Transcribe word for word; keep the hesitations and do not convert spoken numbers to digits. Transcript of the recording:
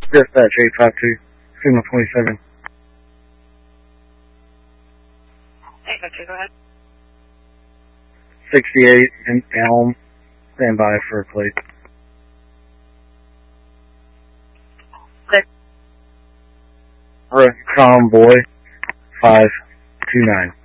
Dispatch eight five two, signal twenty-seven. eight five two, go ahead. sixty-eight in Elm, stand by for a plate. Six. Convoy five two nine.